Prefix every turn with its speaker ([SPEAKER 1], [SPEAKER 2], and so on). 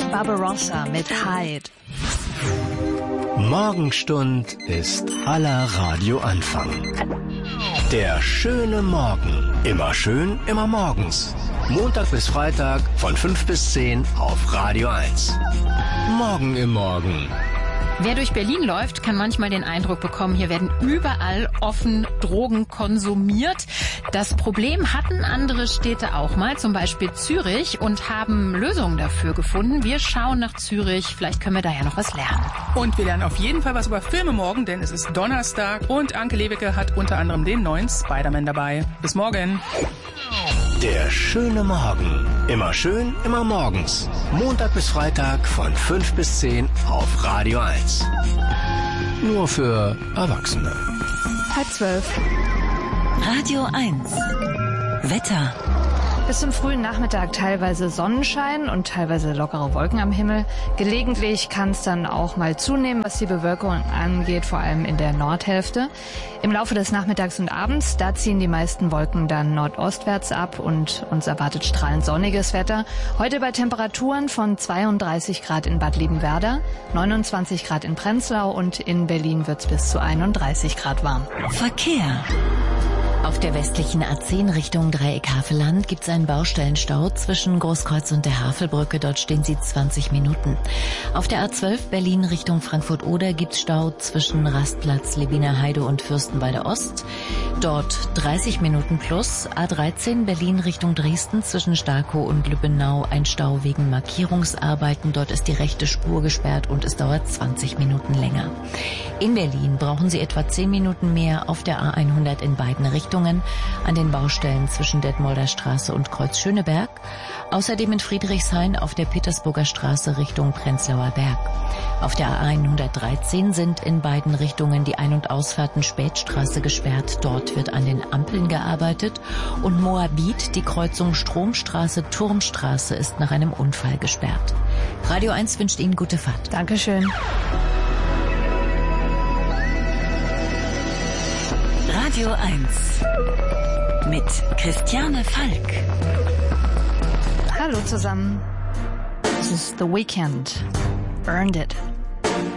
[SPEAKER 1] Barbarossa mit Hyde.
[SPEAKER 2] Morgenstund ist aller Radioanfang. Der schöne Morgen. Immer schön, immer morgens. Montag bis Freitag von 5 bis 10 auf Radio 1. Morgen im Morgen.
[SPEAKER 3] Wer durch Berlin läuft, kann manchmal den Eindruck bekommen, hier werden überall offen Drogen konsumiert. Das Problem hatten andere Städte auch mal, zum Beispiel Zürich, und haben Lösungen dafür gefunden. Wir schauen nach Zürich, vielleicht können wir da ja noch was lernen.
[SPEAKER 4] Und wir lernen auf jeden Fall was über Filme morgen, denn es ist Donnerstag und Anke Lewicke hat unter anderem den neuen Spider-Man dabei. Bis morgen.
[SPEAKER 2] Der schöne Morgen. Immer schön, immer morgens. Montag bis Freitag von 5 bis 10 auf Radio 1. Nur für Erwachsene.
[SPEAKER 1] 11:30.
[SPEAKER 5] Radio 1. Wetter.
[SPEAKER 1] Bis zum frühen Nachmittag teilweise Sonnenschein und teilweise lockere Wolken am Himmel. Gelegentlich kann es dann auch mal zunehmen, was die Bewölkung angeht, vor allem in der Nordhälfte. Im Laufe des Nachmittags und Abends, da ziehen die meisten Wolken dann nordostwärts ab und uns erwartet strahlend sonniges Wetter. Heute bei Temperaturen von 32 Grad in Bad Liebenwerda, 29 Grad in Prenzlau und in Berlin wird's bis zu 31 Grad warm.
[SPEAKER 5] Verkehr. Auf der westlichen A10 Richtung Dreieck-Havelland gibt es einen Baustellenstau zwischen Großkreuz und der Havelbrücke. Dort stehen Sie 20 Minuten. Auf der A12 Berlin Richtung Frankfurt-Oder gibt es Stau zwischen Rastplatz, Leviner Heide und Fürstenwalde Ost. Dort 30 Minuten plus. A13 Berlin Richtung Dresden zwischen Starkow und Lübbenau ein Stau wegen Markierungsarbeiten. Dort ist die rechte Spur gesperrt und es dauert 20 Minuten länger. In Berlin brauchen Sie etwa 10 Minuten mehr auf der A100 in beiden Richtungen an den Baustellen zwischen Detmolder Straße und Kreuz Schöneberg. Außerdem in Friedrichshain auf der Petersburger Straße Richtung Prenzlauer Berg. Auf der A113 sind in beiden Richtungen die Ein- und Ausfahrten Spätstraße gesperrt. Dort wird an den Ampeln gearbeitet. Und Moabit, die Kreuzung Stromstraße-Turmstraße, ist nach einem Unfall gesperrt. Radio 1 wünscht Ihnen gute Fahrt.
[SPEAKER 1] Dankeschön.
[SPEAKER 5] Radio 1 mit Christiane Falk.
[SPEAKER 1] Hallo zusammen. This is The Weeknd. Earned It.